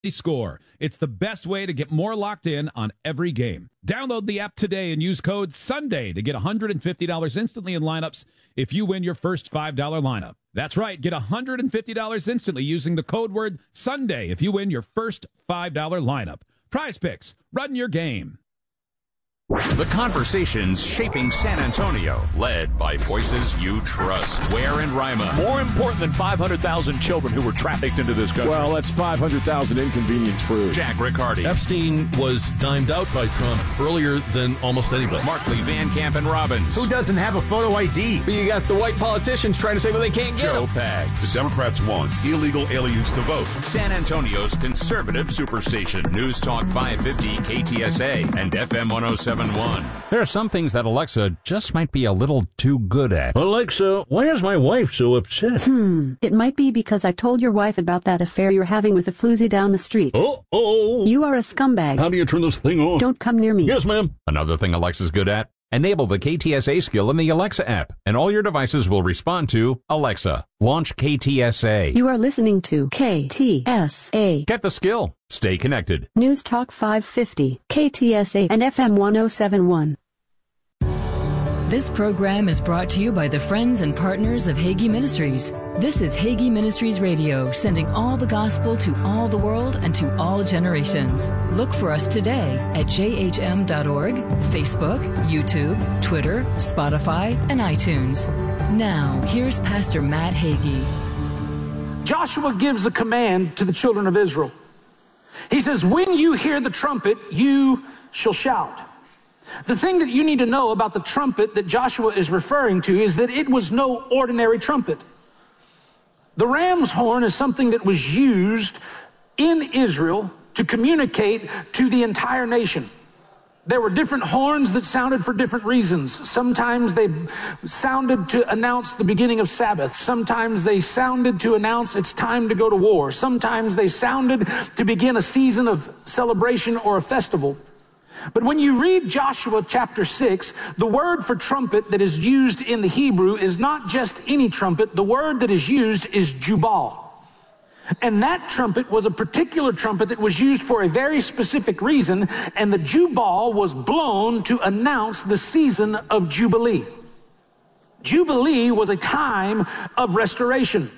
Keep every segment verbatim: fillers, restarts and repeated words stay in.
Score. It's the best way to get more locked in on every game. Download the app today and use code SUNDAY to get one hundred fifty dollars instantly in lineups if you win your first five dollar lineup. That's right, get one hundred fifty dollars instantly using the code word SUNDAY if you win your first five dollar lineup. Prize Picks, run your game. The conversations shaping San Antonio, led by voices you trust. Ware and Rima. More important than five hundred thousand children who were trafficked into this country. Well, that's five hundred thousand inconvenient truths. Jack Riccardi. Epstein was dimed out by Trump earlier than almost anybody. Markley, Van Camp, and Robbins. Who doesn't have a photo I D? But you got the white politicians trying to say, well, they can't get Joe them. Pags. The Democrats want illegal aliens to vote. San Antonio's conservative superstation. News Talk five fifty K T S A and F M one oh seven point one. There are some things that Alexa just might be a little too good at. Alexa, why is my wife so upset? Hmm, it might be because I told your wife about that affair you're having with a floozy down the street. Uh-oh. You are a scumbag. How do you turn this thing on? Don't come near me. Yes, ma'am. Another thing Alexa's good at? Enable the K T S A skill in the Alexa app, and all your devices will respond to Alexa. Launch K T S A. You are listening to K T S A. Get the skill. Stay connected. News Talk five fifty, K T S A, and F M one oh seven point one. This program is brought to you by the friends and partners of Hagee Ministries. This is Hagee Ministries Radio, sending all the gospel to all the world and to all generations. Look for us today at j h m dot org, Facebook, YouTube, Twitter, Spotify, and iTunes. Now, here's Pastor Matt Hagee. Joshua gives a command to the children of Israel. He says, when you hear the trumpet, you shall shout. The thing that you need to know about the trumpet that Joshua is referring to is that it was no ordinary trumpet. The ram's horn is something that was used in Israel to communicate to the entire nation. There were different horns that sounded for different reasons. Sometimes they sounded to announce the beginning of Sabbath. Sometimes they sounded to announce it's time to go to war. Sometimes they sounded to begin a season of celebration or a festival. But when you read Joshua chapter six, the word for trumpet that is used in the Hebrew is not just any trumpet. The word that is used is jubal. And that trumpet was a particular trumpet that was used for a very specific reason, and the jubal was blown to announce the season of Jubilee. Jubilee was a time of restoration.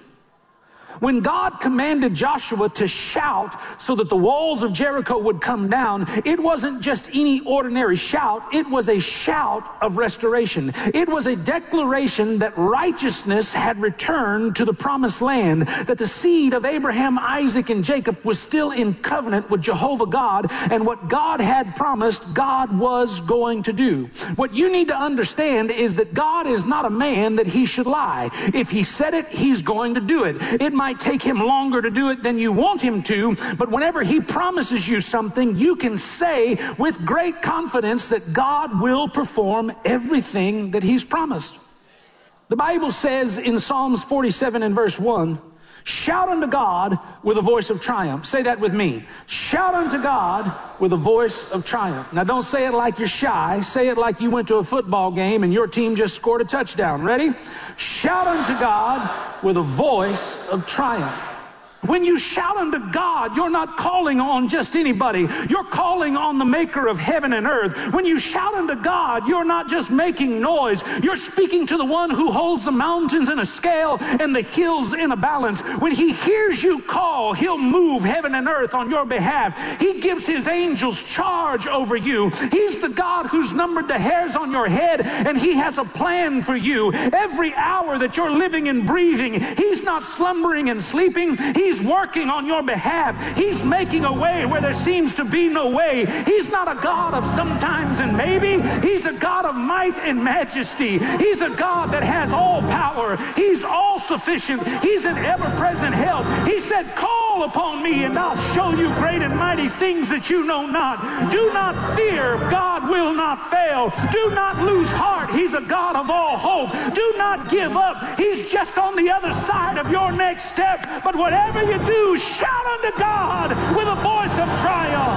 When God commanded Joshua to shout so that the walls of Jericho would come down, it wasn't just any ordinary shout. It was a shout of restoration. It was a declaration that righteousness had returned to the promised land, that the seed of Abraham, Isaac, and Jacob was still in covenant with Jehovah God, and what God had promised, God was going to do. What you need to understand is that God is not a man that he should lie. If he said it, he's going to do it. It might take him longer to do it than you want him to, but whenever he promises you something, you can say with great confidence that God will perform everything that he's promised. The Bible says in Psalms forty-seven and verse one, shout unto God with a voice of triumph. Say that with me. Shout unto God with a voice of triumph. Now don't say it like you're shy. Say it like you went to a football game and your team just scored a touchdown. Ready? Shout unto God with a voice of triumph. When you shout unto God, you're not calling on just anybody. You're calling on the maker of heaven and earth. When you shout unto God, you're not just making noise. You're speaking to the one who holds the mountains in a scale and the hills in a balance. When he hears you call, he'll move heaven and earth on your behalf. He gives his angels charge over you. He's the God who's numbered the hairs on your head, and he has a plan for you. Every hour that you're living and breathing, he's not slumbering and sleeping. He's He's working on your behalf. He's making a way where there seems to be no way. He's not a God of sometimes and maybe. He's a God of might and majesty. He's a God that has all power. He's all sufficient. He's an ever-present help. He said, call upon me and I'll show you great and mighty things that you know not. Do not fear. God will not fail. Do not lose heart. He's a God of all hope. Do not give up. He's just on the other side of your next step. But whatever you do, shout unto God with a voice of triumph.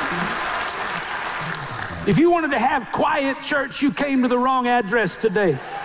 If you wanted to have quiet church, you came to the wrong address today.